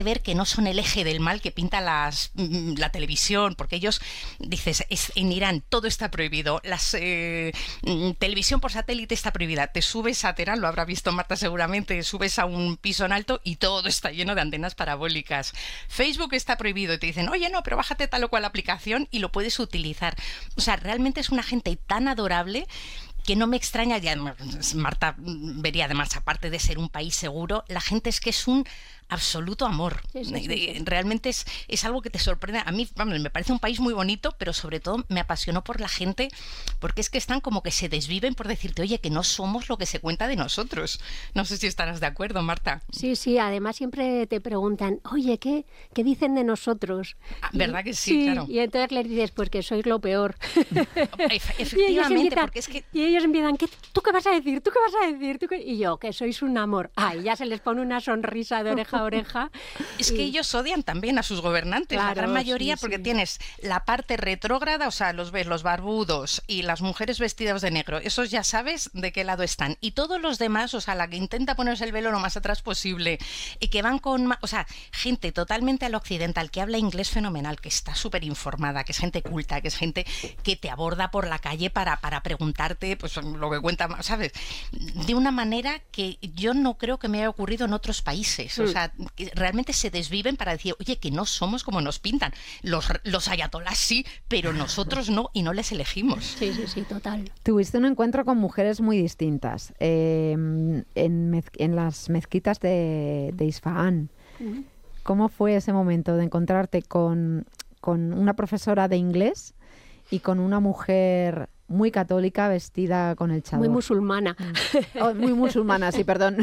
ver que no son el eje del mal que pinta la televisión, porque ellos, dices, en Irán todo está prohibido, televisión por satélite está prohibida, te subes a Teherán, lo habrá visto Marta seguramente, subes a un piso en alto y todo está lleno de antenas parabólicas. Facebook está prohibido y te dicen, oye, no, pero bájate tal o cual aplicación y lo puedes utilizar. O sea, realmente es una gente tan adorable que no me extraña, ya Marta vería además, aparte de ser un país seguro, la gente es que es un absoluto amor. Sí. Realmente es algo que te sorprende. A mí, vamos, me parece un país muy bonito, pero sobre todo me apasionó por la gente, porque es que están como que se desviven por decirte, oye, que no somos lo que se cuenta de nosotros. No sé si estarás de acuerdo, Marta. Sí, además siempre te preguntan, oye, ¿qué dicen de nosotros? ¿Verdad que sí? Claro. Y entonces les dices, pues que sois lo peor. Efectivamente, porque es que... Y ellos empiezan, ¿tú qué vas a decir? ¿Tú qué vas a decir? Y yo, que sois un amor. Ay, ya se les pone una sonrisa de oreja a oreja. Es que ellos odian también a sus gobernantes, claro, la gran mayoría, porque tienes la parte retrógrada, o sea, los barbudos y las mujeres vestidas de negro, esos ya sabes de qué lado están. Y todos los demás, o sea, la que intenta ponerse el velo lo más atrás posible y que van con... O sea, gente totalmente al occidental, que habla inglés fenomenal, que está súper informada, que es gente culta, que es gente que te aborda por la calle para preguntarte, pues lo que cuenta, ¿sabes? De una manera que yo no creo que me haya ocurrido en otros países. O sea, que realmente se desviven para decir, oye, que no somos como nos pintan. Los ayatolás sí, pero nosotros no, y no les elegimos. Sí, total. Tuviste un encuentro con mujeres muy distintas en las mezquitas de Isfahán. Uh-huh. ¿Cómo fue ese momento de encontrarte con una profesora de inglés y con una mujer muy católica vestida con el chador? Muy musulmana. Muy musulmana, sí, perdón.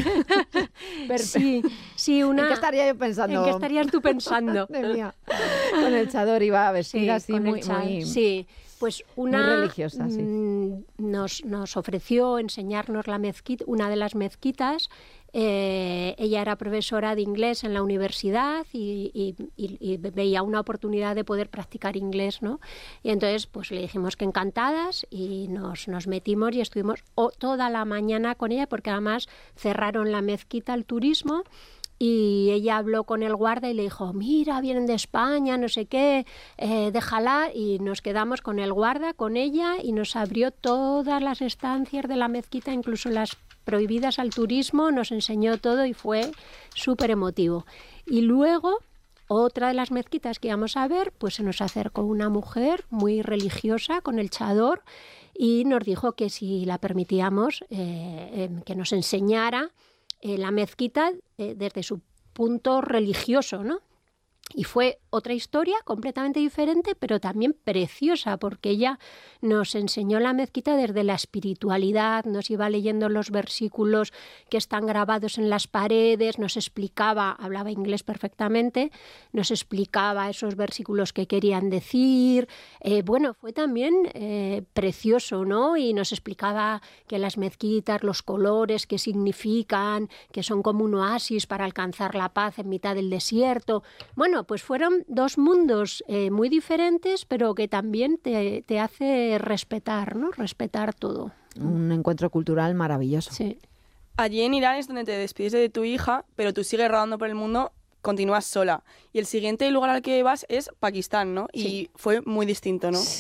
Sí, una... ¿En qué estaría yo pensando? ¿En qué estarías tú pensando? Madre mía. Con el chador iba vestida así muy... Sí, pues una... Muy religiosa, sí. Nos ofreció enseñarnos la mezquita, una de las mezquitas. Ella era profesora de inglés en la universidad y veía una oportunidad de poder practicar inglés, ¿no? Y entonces pues le dijimos que encantadas y nos metimos y estuvimos toda la mañana con ella, porque además cerraron la mezquita al turismo. Y ella habló con el guarda y le dijo, mira, vienen de España, no sé qué, déjala. Y nos quedamos con el guarda, con ella, y nos abrió todas las estancias de la mezquita, incluso las prohibidas al turismo, nos enseñó todo y fue súper emotivo. Y luego, otra de las mezquitas que íbamos a ver, pues se nos acercó una mujer muy religiosa con el chador y nos dijo que si la permitíamos, que nos enseñara la mezquita desde su punto religioso, ¿no? Y fue otra historia completamente diferente, pero también preciosa, porque ella nos enseñó la mezquita desde la espiritualidad, nos iba leyendo los versículos que están grabados en las paredes, nos explicaba, hablaba inglés perfectamente, nos explicaba esos versículos que querían decir. Bueno, fue también precioso, ¿no? Y nos explicaba que las mezquitas, los colores, qué significan, que son como un oasis para alcanzar la paz en mitad del desierto. Bueno, pues fueron dos mundos muy diferentes, pero que también te hace respetar, ¿no? Respetar todo. Un encuentro cultural maravilloso. Sí. Allí en Irán es donde te despides de tu hija, pero tú sigues rodando por el mundo, continúas sola. Y el siguiente lugar al que vas es Pakistán, ¿no? Sí. Y fue muy distinto, ¿no?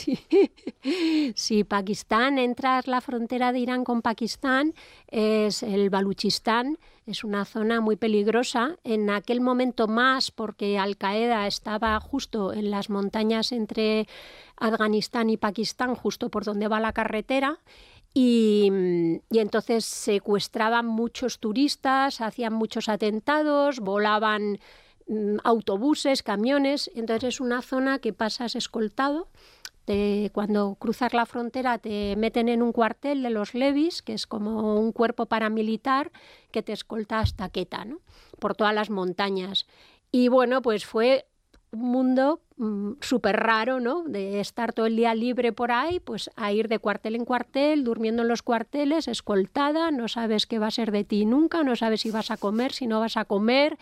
Sí, Pakistán, entras la frontera de Irán con Pakistán, es el Baluchistán, es una zona muy peligrosa, en aquel momento más porque Al-Qaeda estaba justo en las montañas entre Afganistán y Pakistán, justo por donde va la carretera, y entonces secuestraban muchos turistas, hacían muchos atentados, volaban autobuses, camiones. Entonces es una zona que pasas escoltado. Cuando cruzas la frontera te meten en un cuartel de los levis, que es como un cuerpo paramilitar que te escolta hasta Quetta, ¿no? Por todas las montañas. Y bueno, pues fue un mundo súper raro, ¿no? De estar todo el día libre por ahí, pues a ir de cuartel en cuartel, durmiendo en los cuarteles, escoltada, no sabes qué va a ser de ti nunca, no sabes si vas a comer, si no vas a comer.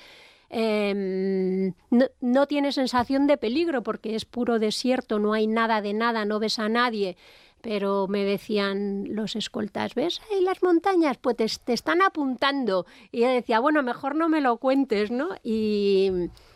No tienes sensación de peligro porque es puro desierto, no hay nada de nada, no ves a nadie, pero me decían los escoltas, ¿ves ahí las montañas? Pues te están apuntando. Y yo decía, bueno, mejor no me lo cuentes, ¿no? Y